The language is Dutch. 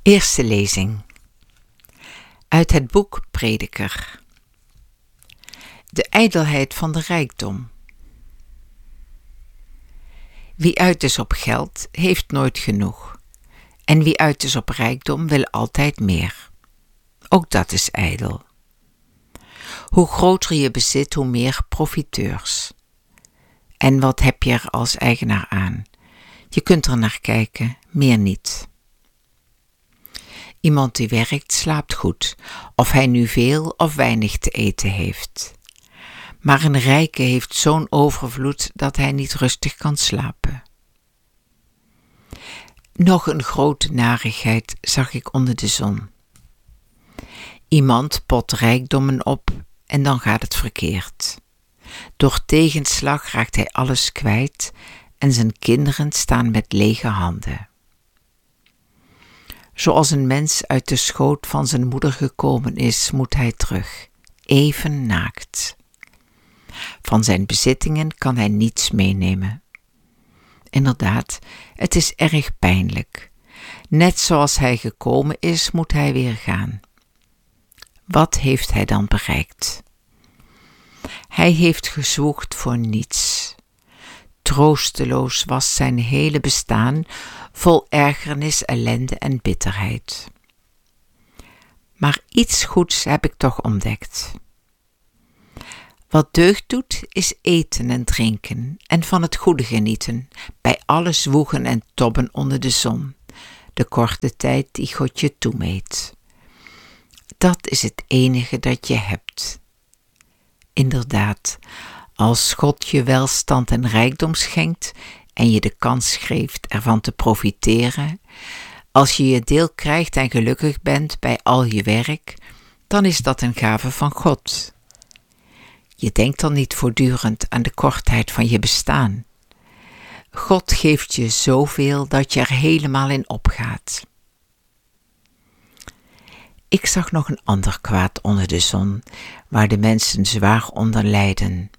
Eerste lezing uit het boek Prediker. De ijdelheid van de rijkdom. Wie uit is op geld, heeft nooit genoeg. En wie uit is op rijkdom, wil altijd meer. Ook dat is ijdel. Hoe groter je bezit, hoe meer profiteurs. En wat heb je er als eigenaar aan? Je kunt er naar kijken, meer niet. Iemand die werkt, slaapt goed, of hij nu veel of weinig te eten heeft. Maar een rijke heeft zo'n overvloed dat hij niet rustig kan slapen. Nog een grote narigheid zag ik onder de zon. Iemand pot rijkdommen op en dan gaat het verkeerd. Door tegenslag raakt hij alles kwijt en zijn kinderen staan met lege handen. Zoals een mens uit de schoot van zijn moeder gekomen is, moet hij terug, even naakt. Van zijn bezittingen kan hij niets meenemen. Inderdaad, het is erg pijnlijk. Net zoals hij gekomen is, moet hij weer gaan. Wat heeft hij dan bereikt? Hij heeft gezwoegd voor niets. Troosteloos was zijn hele bestaan, vol ergernis, ellende en bitterheid. Maar iets goeds heb ik toch ontdekt. Wat deugd doet, is eten en drinken en van het goede genieten, bij alle zwoegen en tobben onder de zon, de korte tijd die God je toemeet. Dat is het enige dat je hebt. Inderdaad, als God je welstand en rijkdom schenkt en je de kans geeft ervan te profiteren, als je je deel krijgt en gelukkig bent bij al je werk, dan is dat een gave van God. Je denkt dan niet voortdurend aan de kortheid van je bestaan. God geeft je zoveel dat je er helemaal in opgaat. Ik zag nog een ander kwaad onder de zon, waar de mensen zwaar onder lijden.